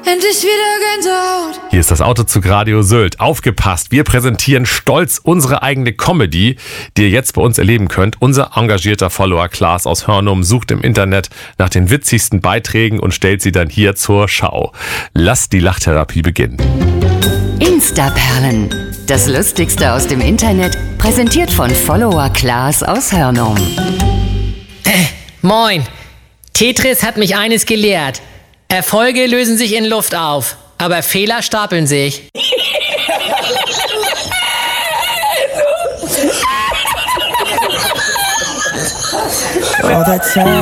endlich wieder Gänsehaut. Hier ist das Autozug Radio Sylt. Aufgepasst, wir präsentieren stolz unsere eigene Comedy, die ihr jetzt bei uns erleben könnt. Unser engagierter Follower Klaas aus Hörnum sucht im Internet nach den witzigsten Beiträgen und stellt sie dann hier zur Schau. Lasst die Lachtherapie beginnen. Instaperlen. Das Lustigste aus dem Internet, präsentiert von Follower Klaas aus Hörnum. Moin. Tetris hat mich eines gelehrt. Erfolge lösen sich in Luft auf, aber Fehler stapeln sich.